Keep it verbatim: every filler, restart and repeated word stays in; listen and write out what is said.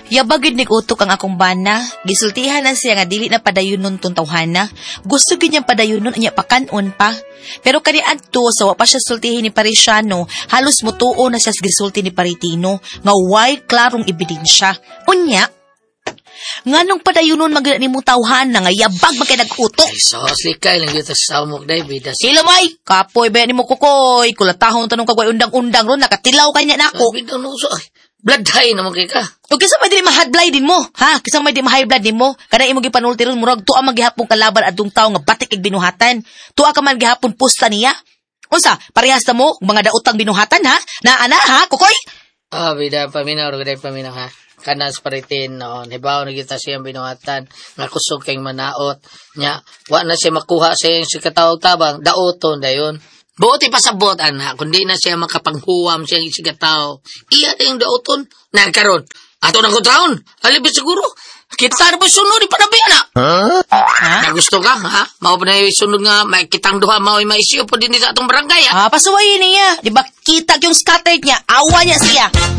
Yabagid nig utok ang akong bana. Gisultihan na siya nga dili na padayunon tong tawhana. Gusto gyud niyang padayunon anya pakanon pa. Pero kani adto sa wa pa siya sultihin ni Parisiano, halos mutuo na siya sa gisulti ni Paritino nga way klarong ebidensya. Unya, nganong padayunon magina nimo tawhana nga yabag magkay nag-utok. Ay, so, slikay lang dito sa samok, David. Sila may, kapoy ba nimo kukoy, kulatahon tanong kagway undang-undang ron, nakatilaw kanya na ako. David, ano so, ay, blood high naman kay ka. O kisa may di ma-high din mo, ha? Kisa may di ma-high blood din mo, kada imong gipanulti ron, murag tuwa maghihapon kalaban adtong tawo nga batik ig binuhatan. Tuwa ka man gihapon pusta niya. Unsa, parehas na mo mga daotang binuhatan ha? Na ana ha, kukoy? Ah, bida paminaw, bida paminaw ha. Kanas paritin noon, hibaw na kita siyang binuhatan, nga kusog kayong manaot. Nya, wa na siya makuha sa yung si katawag-tabang, daoton dayon. Buti pa sabot, ana, kundi na siya makapanghuwam siya yung si kataw. Iya na yung daoton, nagkaroon. Ato na kutraon, halibit siguro. Kita na po sunod, di pa na ba yan, ha? Ha? Nagusto ka, ha? Mao pa na yung sunod nga, may kitang duha, mao yung maisyo po din sa atong barangay, ha? Ah, pasuwayin niya. Di ba kita yung scattered niya, awa niya siya.